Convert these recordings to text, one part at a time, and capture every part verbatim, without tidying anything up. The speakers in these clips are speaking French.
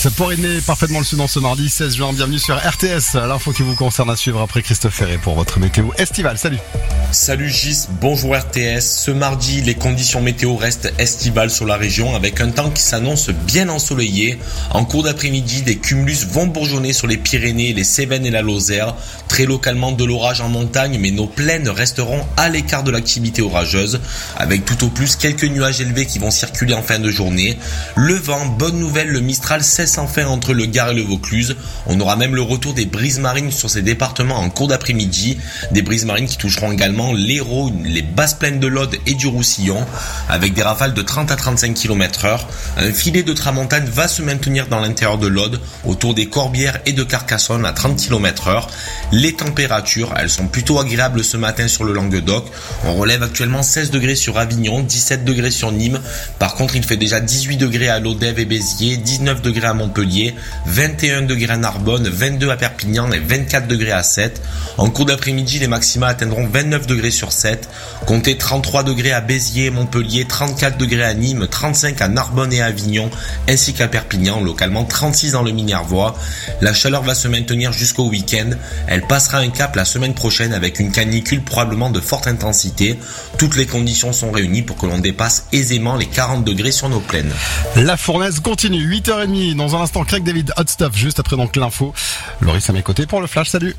Ça pourrait aider parfaitement le sud en ce mardi seize juin. Bienvenue sur R T S. L'info qui vous concerne à suivre après Christophe Ferré pour votre météo estivale. Salut. Salut Gis, bonjour R T S. Ce mardi, les conditions météo restent estivales sur la région avec un temps qui s'annonce bien ensoleillé. En cours d'après-midi, des cumulus vont bourgeonner sur les Pyrénées, les Cévennes et la Lozère. Très localement de l'orage en montagne, mais nos plaines resteront à l'écart de l'activité orageuse avec tout au plus quelques nuages élevés qui vont circuler en fin de journée. Le vent, bonne nouvelle, le Mistral cesse enfin entre le Gard et le Vaucluse. On aura même le retour des brises marines sur ces départements en cours d'après-midi. Des brises marines qui toucheront également l'Hérault, les basses plaines de l'Aude et du Roussillon, avec des rafales de trente à trente-cinq kilomètres heure. Un filet de tramontane va se maintenir dans l'intérieur de l'Aude, autour des Corbières et de Carcassonne à trente kilomètres heure. Les températures, elles sont plutôt agréables ce matin sur le Languedoc. On relève actuellement seize degrés sur Avignon, dix-sept degrés sur Nîmes. Par contre, il fait déjà dix-huit degrés à Lodève et Béziers, dix-neuf degrés à Montpellier, vingt et un degrés à Narbonne, vingt-deux à Perpignan et vingt-quatre degrés à Sète. En cours d'après-midi, les maxima atteindront vingt-neuf degrés sur Sète. Comptez trente-trois degrés à Béziers et Montpellier, trente-quatre degrés à Nîmes, trente-cinq à Narbonne et à Avignon, ainsi qu'à Perpignan, localement trente-six dans le Minervois. La chaleur va se maintenir jusqu'au week-end. Elle passera un cap la semaine prochaine avec une canicule probablement de forte intensité. Toutes les conditions sont réunies pour que l'on dépasse aisément les quarante degrés sur nos plaines. La fournaise continue, huit heures trente. Dans un instant, Craig David, Hot Stuff, juste après donc l'info. Loris à mes côtés pour le flash, salut.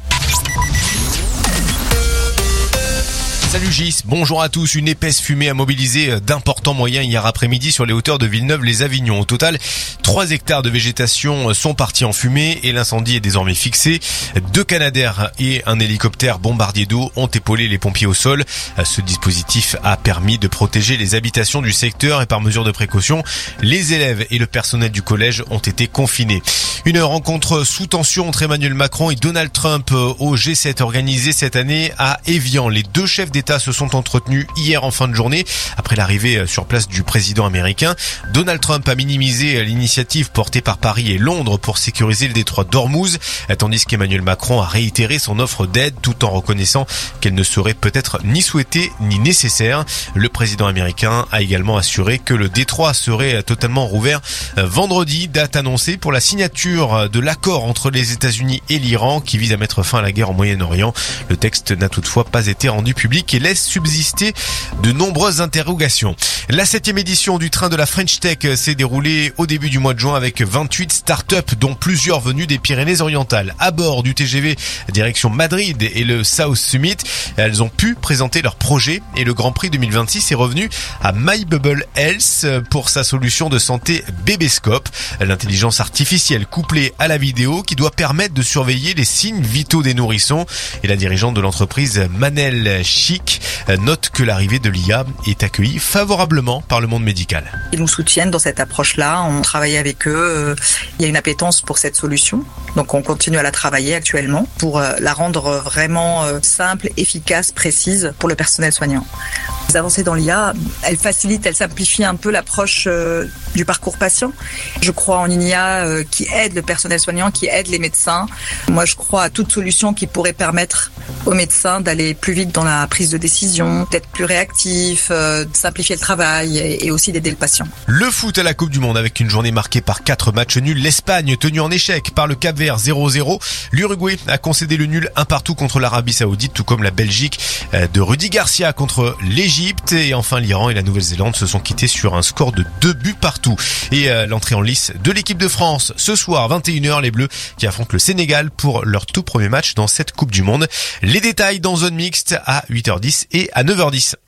Salut Gis, bonjour à tous. Une épaisse fumée a mobilisé d'importants moyens hier après-midi sur les hauteurs de Villeneuve-les-Avignon. Au total, trois hectares de végétation sont partis en fumée et l'incendie est désormais fixé. Deux Canadair et un hélicoptère bombardier d'eau ont épaulé les pompiers au sol. Ce dispositif a permis de protéger les habitations du secteur et par mesure de précaution, les élèves et le personnel du collège ont été confinés. Une rencontre sous tension entre Emmanuel Macron et Donald Trump au G sept organisée cette année à Évian. Les deux chefs d'État se sont entretenus hier en fin de journée après l'arrivée sur place du président américain. Donald Trump a minimisé l'initiative portée par Paris et Londres pour sécuriser le détroit d'Ormuz, tandis qu'Emmanuel Macron a réitéré son offre d'aide tout en reconnaissant qu'elle ne serait peut-être ni souhaitée ni nécessaire. Le président américain a également assuré que le détroit serait totalement rouvert vendredi, date annoncée pour la signature de l'accord entre les États-Unis et l'Iran qui vise à mettre fin à la guerre au Moyen-Orient. Le texte n'a toutefois pas été rendu public et laisse subsister de nombreuses interrogations. La septième édition du train de la French Tech s'est déroulée au début du mois de juin avec vingt-huit startups dont plusieurs venues des Pyrénées-Orientales. À bord du T G V direction Madrid et le South Summit, elles ont pu présenter leurs projets et le Grand Prix deux mille vingt-six est revenu à My Bubble Health pour sa solution de santé Bébéscope, l'intelligence artificielle couplée à la vidéo qui doit permettre de surveiller les signes vitaux des nourrissons. Et la dirigeante de l'entreprise Manel Chic note que l'arrivée de l'I A est accueillie favorablement par le monde médical. Ils nous soutiennent dans cette approche-là, on travaille avec eux, il y a une appétence pour cette solution, donc on continue à la travailler actuellement pour la rendre vraiment simple, efficace, précise pour le personnel soignant. Les avancées dans l'I A, elles facilitent, elles simplifient un peu l'approche du parcours patient. Je crois en une I A qui aide le personnel soignant, qui aide les médecins. Moi, je crois à toute solution qui pourrait permettre aux médecins d'aller plus vite dans la prise de décision, d'être plus réactifs, euh, de simplifier le travail et, et aussi d'aider le patient. Le foot à la Coupe du Monde avec une journée marquée par quatre matchs nuls. L'Espagne tenue en échec par le Cap-Vert zéro zéro. L'Uruguay a concédé le nul un partout contre l'Arabie Saoudite, tout comme la Belgique de Rudy Garcia contre l'Égypte. Et enfin, l'Iran et la Nouvelle-Zélande se sont quittés sur un score de deux buts partout. Et euh, l'entrée en lice de l'équipe de France ce soir, vingt et une heures, les Bleus qui affrontent le Sénégal pour leur tout premier match dans cette Coupe du Monde. Les détails dans Zone Mixte à huit heures dix et à neuf heures dix.